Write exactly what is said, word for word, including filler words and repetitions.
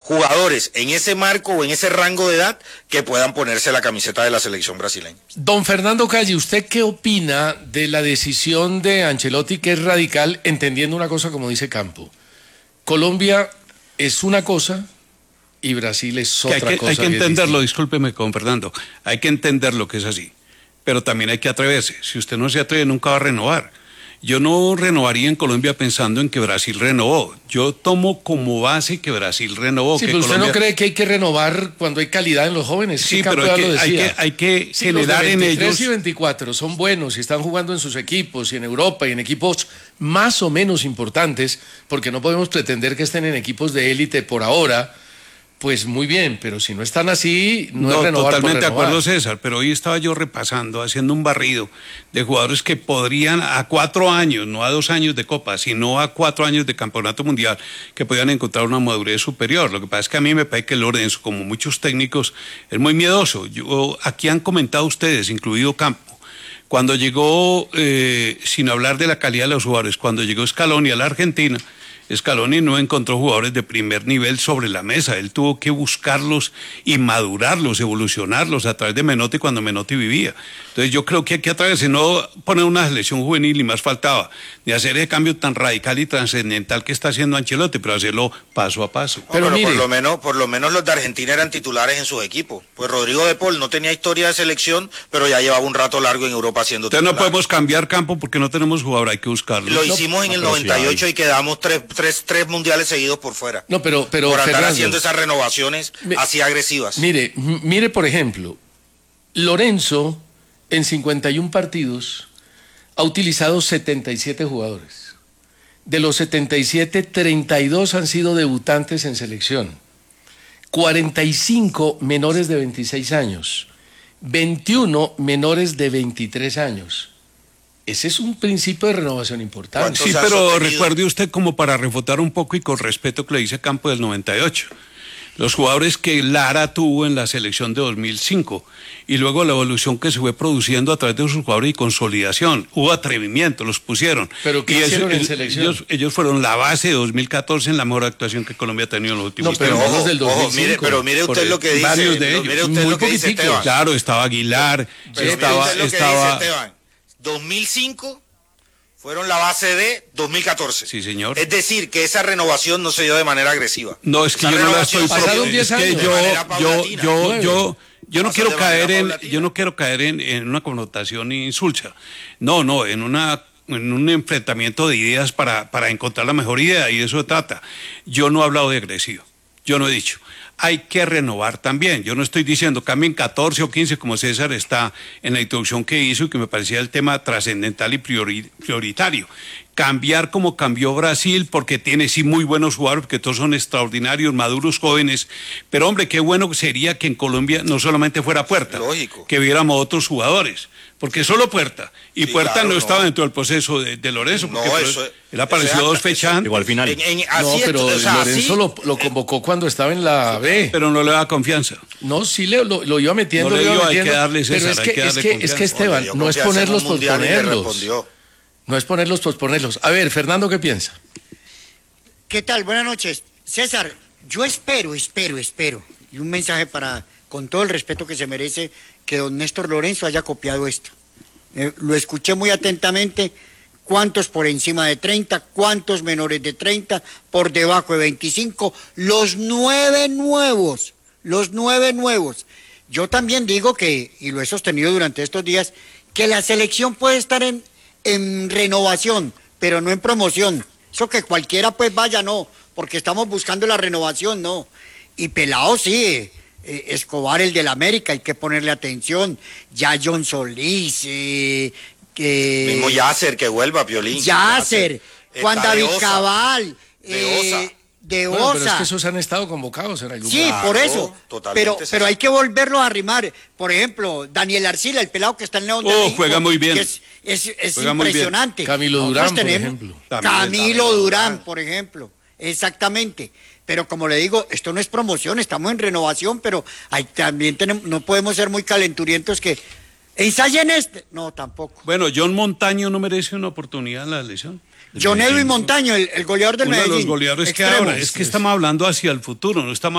jugadores en ese marco o en ese rango de edad que puedan ponerse la camiseta de la selección brasileña. Don Fernando Calle, ¿usted qué opina de la decisión de Ancelotti, que es radical, entendiendo una cosa como dice Campo? Colombia es una cosa y Brasil es otra que hay que, cosa. Hay que entenderlo, discúlpeme con Fernando, hay que entender lo que es así, pero también hay que atreverse. Si usted no se atreve, nunca va a renovar. Yo no renovaría en Colombia pensando en que Brasil renovó. Yo tomo como base que Brasil renovó. Sí, que pero usted Colombia... no cree que hay que renovar cuando hay calidad en los jóvenes. Sí, pero hay que, hay que, hay que sí, generar los de en ellos... veintitrés y veinticuatro son buenos y están jugando en sus equipos y en Europa y en equipos más o menos importantes, porque no podemos pretender que estén en equipos de élite por ahora. Pues muy bien, pero si no están así, no, no es renovar. Totalmente por de acuerdo, César, pero hoy estaba yo repasando, haciendo un barrido de jugadores que podrían a cuatro años, no a dos años de Copa, sino a cuatro años de Campeonato Mundial, que podían encontrar una madurez superior. Lo que pasa es que a mí me parece que Lorenzo, como muchos técnicos, es muy miedoso. Yo, aquí han comentado ustedes, incluido Campo, cuando llegó, eh, sin hablar de la calidad de los jugadores, cuando llegó Scaloni a la Argentina, Scaloni no encontró jugadores de primer nivel sobre la mesa, él tuvo que buscarlos y madurarlos, evolucionarlos a través de Menotti cuando Menotti vivía. Entonces yo creo que hay que atravesar, no poner una selección juvenil y más faltaba, ni hacer ese cambio tan radical y trascendental que está haciendo Ancelotti, pero hacerlo paso a paso. No, pero, pero mire, por lo menos, por lo menos los de Argentina eran titulares en sus equipos. Pues Rodrigo de Paul no tenía historia de selección, pero ya llevaba un rato largo en Europa siendo titular. Entonces no podemos cambiar Campo porque no tenemos jugador, hay que buscarlo. Lo hicimos en el noventa y ocho y quedamos tres Tres, tres mundiales seguidos por fuera. No, pero, pero por andar Fernando, haciendo esas renovaciones me, así agresivas. Mire, mire, por ejemplo, Lorenzo en cincuenta y un partidos ha utilizado setenta y siete jugadores. De los setenta y siete, treinta y dos han sido debutantes en selección. cuarenta y cinco menores de veintiséis años. veintiuno menores de veintitrés años. Ese es un principio de renovación importante. Sí, pero recuerde usted, como para refutar un poco y con respeto que le dice Campo del noventa y ocho, los jugadores que Lara tuvo en la selección de dos mil cinco y luego la evolución que se fue produciendo a través de sus jugadores y consolidación, hubo atrevimiento, los pusieron. ¿Pero qué y hicieron eso, en selección? Ellos, ellos fueron la base de dos mil catorce en la mejor actuación que Colombia ha tenido en los últimos no, pero tiempos. ojo, del dos mil cinco. Ojo, mire, pero mire usted lo que dice. Varios de ellos. Mire usted Muy lo que dice Esteban. Claro, estaba Aguilar, pero estaba... Mire usted lo que estaba... dice Esteban. dos mil cinco fueron la base de dos mil catorce. Sí, señor. Es decir, que esa renovación no se dio de manera agresiva. No, es que esa yo no la estoy pasaron diez años. Es que yo, yo, yo, yo, yo no quiero caer en, paulatina. yo no quiero caer en, en una connotación insulsa. No, no, en una en un enfrentamiento de ideas para, para encontrar la mejor idea, y de eso se trata. Yo no he hablado de agresivo, yo no he dicho. Hay que renovar también. Yo no estoy diciendo cambien catorce o quince como César está en la introducción que hizo y que me parecía el tema trascendental y priori, prioritario. Cambiar como cambió Brasil, porque tiene sí muy buenos jugadores, porque todos son extraordinarios, maduros, jóvenes. Pero hombre, qué bueno sería que en Colombia no solamente fuera Puerta, lógico, que viéramos otros jugadores. Porque solo Puerta, y sí, Puerta claro, no, no estaba dentro del proceso de, de Lorenzo, porque no, eso, eso, él apareció eso, dos fechas antes. Igual final. En, en, no, pero o sea, Lorenzo lo, lo convocó cuando estaba en la B. Pero no le da confianza. No, sí le, lo, lo iba metiendo. No le lo digo, iba hay metiendo, que darle César, pero es que, hay que darle es que, es que Esteban, no es ponerlos por ponerlos. No es ponerlos por ponerlos. A ver, Fernando, ¿qué piensa? ¿Qué tal? Buenas noches. César, yo espero, espero, espero, y un mensaje para, con todo el respeto que se merece, que don Néstor Lorenzo haya copiado esto. Eh, lo escuché muy atentamente. ¿Cuántos por encima de treinta? ¿Cuántos menores de treinta? ¿Por debajo de veinticinco? Los nueve nuevos, los nueve nuevos. Yo también digo que, y lo he sostenido durante estos días, que la selección puede estar en, en renovación, pero no en promoción. Eso que cualquiera pues vaya, no, porque estamos buscando la renovación, no. Y Pelao sí, eh, Escobar, el del América, hay que ponerle atención. Ya John Solís, eh, que... mismo Yasser, que vuelva, Piolín. Yasser, Juan David Cabal, de Osa. Eh, de bueno, Osa. pero es que esos han estado convocados en algún Sí, momento. por eso. Pero, es pero hay que volverlos a arrimar. Por ejemplo, Daniel Arcila, el pelado que está en León de Oh, México, juega muy bien. Es, es, es Juega muy bien. impresionante. Camilo Durán, Nosotros por tenemos- ejemplo. También, Camilo también, Durán, Durán. por ejemplo. Exactamente. Pero como le digo, esto no es promoción, estamos en renovación, pero hay, también tenemos, no podemos ser muy calenturientos que ensayen este. No, tampoco. Bueno, John Montaño no merece una oportunidad en la elección. John Edwin Montaño, el, el goleador del Uno de Medellín. los goleadores que extremo. ahora, es que estamos hablando hacia el futuro, no estamos